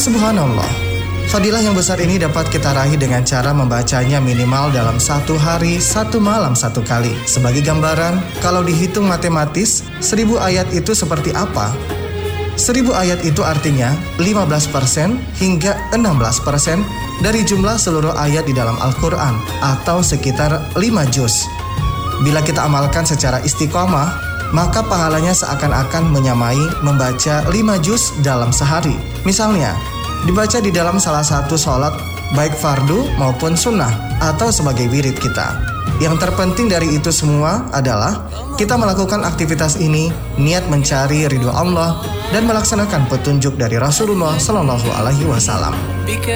Subhanallah, fadilah yang besar ini dapat kita raih dengan cara membacanya minimal dalam 1 hari 1 malam 1 kali. Sebagai gambaran, kalau dihitung matematis, 1000 ayat itu seperti apa? 1000 ayat itu artinya 15% hingga 16% dari jumlah seluruh ayat di dalam Al-Quran, atau sekitar 5 juz. Bila kita amalkan secara istiqomah, maka pahalanya seakan-akan menyamai membaca 5 juz dalam sehari. Misalnya, dibaca di dalam salah satu sholat, baik fardu maupun sunnah, atau sebagai wirid kita. Yang terpenting dari itu semua adalah kita melakukan aktivitas ini niat mencari ridho Allah dan melaksanakan petunjuk dari Rasulullah SAW.